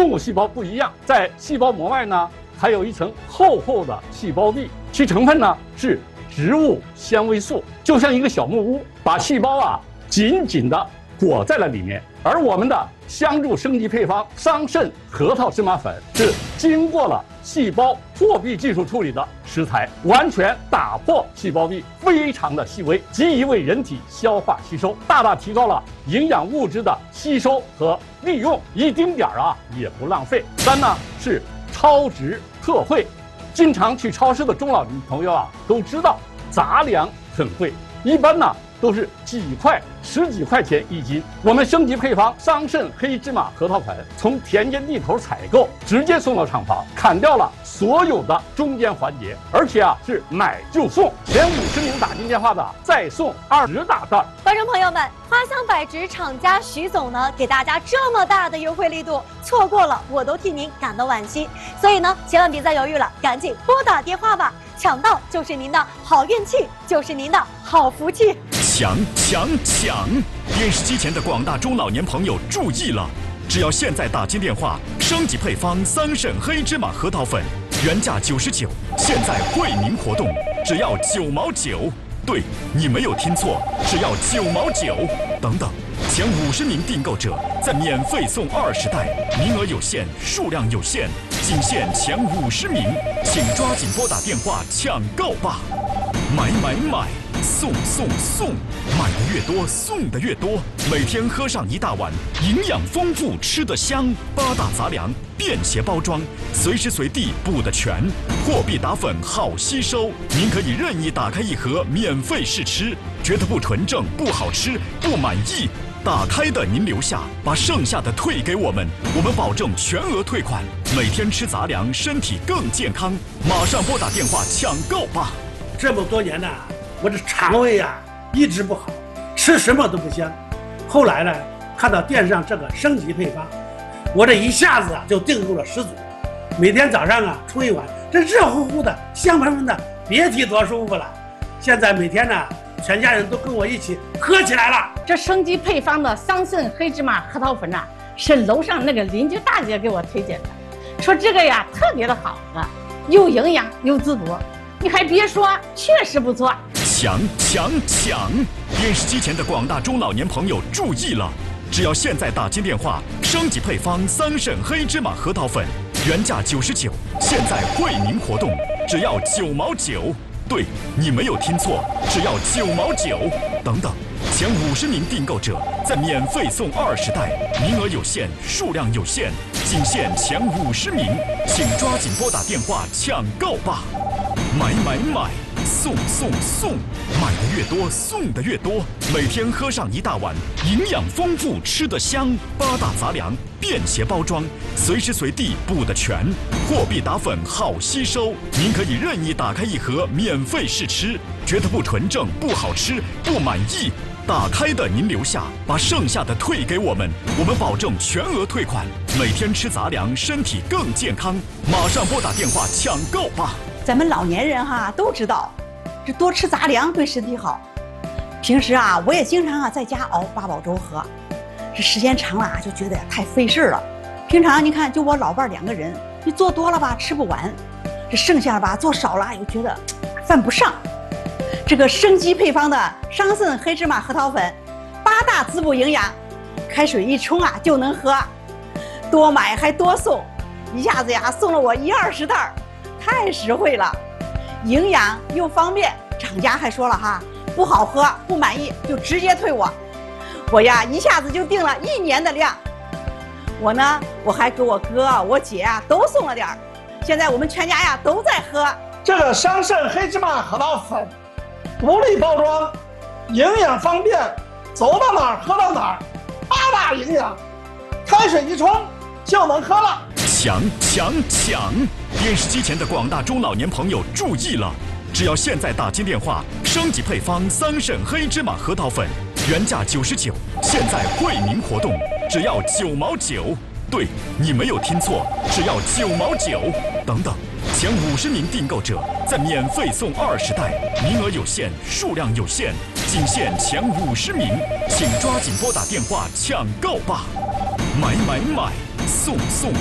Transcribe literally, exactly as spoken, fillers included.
动物细胞不一样，在细胞膜外呢，还有一层厚厚的细胞壁，其成分呢是植物纤维素，就像一个小木屋，把细胞啊紧紧地裹在了里面。而我们的香柱升级配方桑葚核桃芝麻粉是经过了细胞破壁技术处理的食材，完全打破细胞壁，非常的细微，极易为人体消化吸收，大大提高了营养物质的吸收和利用，一丁点儿啊也不浪费。三呢是超值特惠，经常去超市的中老年朋友啊都知道杂粮很贵，一般呢都是几块、十几块钱一斤。我们升级配方桑葚黑芝麻核桃粉，从田间地头采购，直接送到厂房，砍掉了所有的中间环节，而且啊是买就送，前五十名打进电话的再送二十大袋。 观众朋友们，花香百植厂家徐总呢给大家这么大的优惠力度，错过了我都替您感到惋惜。所以呢，千万别再犹豫了，赶紧拨打电话吧，抢到就是您的好运气，就是您的好福气。 抢抢抢！电视机前的广大中老年朋友注意了，只要现在打进电话，升级配方桑葚黑芝麻核桃粉，原价九十九，现在惠民活动只要九毛九。对，你没有听错，只要九毛九。等等，前五十名订购者再免费送二十袋，名额有限，数量有限，仅限前五十名，请抓紧拨打电话抢购吧！买买买！送送送，买的越多，送的越多。每天喝上一大碗，营养丰富，吃得香。八大杂粮，便携包装，随时随地补得全。货币打粉好吸收，您可以任意打开一盒免费试吃，觉得不纯正、不好吃、不满意，打开的您留下，把剩下的退给我们，我们保证全额退款。每天吃杂粮，身体更健康。马上拨打电话抢购吧！ 这么多年呢。我这肠胃呀、啊、一直不好，吃什么都不香。后来呢，看到电视上这个升级配方，我这一下子啊就订购了十组。每天早上啊冲一碗，这热乎乎的、香喷喷的，别提多舒服了。现在每天呢，全家人都跟我一起喝起来了。 这升级配方的桑葚黑芝麻核桃粉呐、啊，是楼上那个邻居大姐给我推荐的，说这个呀特别的好喝，又营养又滋补。你还别说，确实不错。 抢抢抢！电视机前的广大中老年朋友注意了，只要现在打进电话，升级配方桑葚黑芝麻核桃粉，原价九十九，现在惠民活动只要九毛九。对，你没有听错，只要九毛九。等等，前五十名订购者再免费送二十袋，名额有限，数量有限，仅限前五十名，请抓紧拨打电话抢购吧！买买买！送送送，买的越多，送的越多。每天喝上一大碗，营养丰富，吃得香。八大杂粮，便携包装，随时随地补得全。货币打粉好吸收，您可以任意打开一盒免费试吃，觉得不纯正、不好吃、不满意，打开的您留下，把剩下的退给我们，我们保证全额退款。每天吃杂粮，身体更健康。马上拨打电话抢购吧！ 咱们老年人哈都知道，这多吃杂粮对身体好。平时啊，我也经常啊在家熬八宝粥喝，这时间长了啊就觉得太费事了。平常你看，就我老伴两个人，你做多了吧吃不完，这剩下了吧做少了又觉得犯不上。这个升级配方的桑葚黑芝麻核桃粉，八大滋补营养，开水一冲啊就能喝，多买还多送，一下子呀送了我一二十袋。太实惠了，营养又方便，厂家还说了哈，不好喝不满意就直接退我。我呀一下子就订了一年的量，我呢我还给我哥我姐啊都送了点儿，现在我们全家呀都在喝这个桑葚黑芝麻核桃粉，独立包装，营养方便，走到哪儿喝到哪儿，八大营养，开水一冲就能喝了。 抢抢抢！电视机前的广大中老年朋友注意了，只要现在打进电话，升级配方桑葚黑芝麻核桃粉，原价九十九，现在惠民活动只要九毛九。对，你没有听错，只要九毛九。等等，前五十名订购者再免费送二十袋，名额有限，数量有限，仅限前五十名，请抓紧拨打电话抢购吧！买买买！送送